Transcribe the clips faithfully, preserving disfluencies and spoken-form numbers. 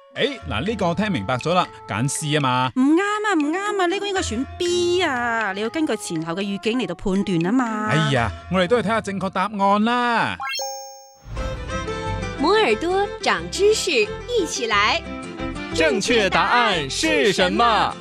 誒，嗱呢個我聽明白咗啦，揀 C 啊嘛。 唔啱啊，唔啱啊，呢個應該選 B 啊，你要根據前後嘅語境嚟到判斷啊嘛。 哎呀，我哋都係睇下正確答案啦。 摩耳朵長知識，一起來。 正確答案是什麼？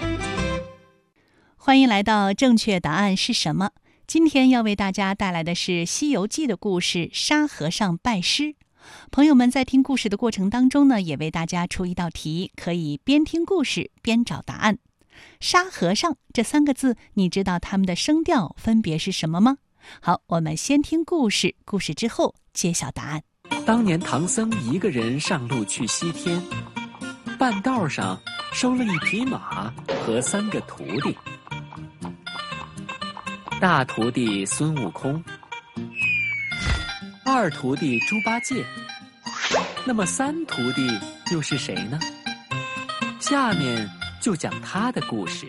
歡迎來到正確答案是什麼？今天要為大家帶來的是《西遊記》的故事《沙和尚拜師》。朋友們在聽故事的過程當中呢，也為大家出一道題，可以邊聽故事邊找答案。沙和尚這三個字，你知道他們的聲調分別是什麼嗎？好，我們先聽故事，故事之後揭曉答案。 當年唐僧一個人上路去西天，半道上收了一匹馬和三個徒弟。大徒弟孫悟空，二徒弟豬八戒，那麼三徒弟又是誰呢？下面就講他的故事。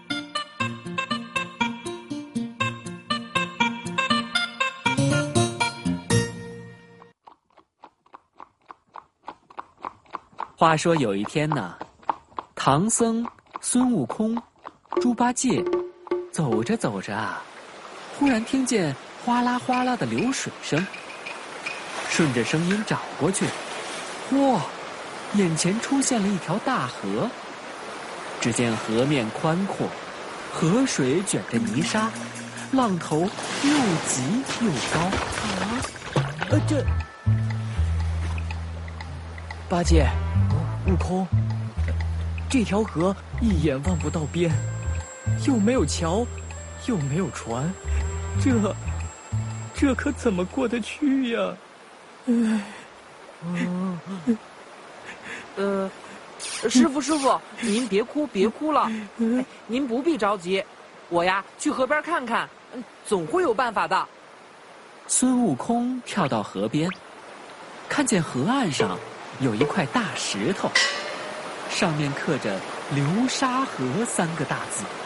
話說有一天呢，唐僧、孫悟空、豬八戒走着走着啊，忽然聽見嘩啦嘩啦的流水聲，順着聲音找過去，哇，眼前出現了一條大河。只見河面寬闊，河水捲着泥沙，浪頭又急又高。啊，呃，這八戒、悟空，這條河一眼望不到邊，又沒有橋，又沒有船，這這可怎麼過得去呀？唉， 嗯，呃，師父師父，您別哭別哭了，哎，您不必着急，我呀去河邊看看，總會有辦法的。 孫悟空跳到河邊，看見河岸上有一塊大石頭，上面刻着流沙河三個大字。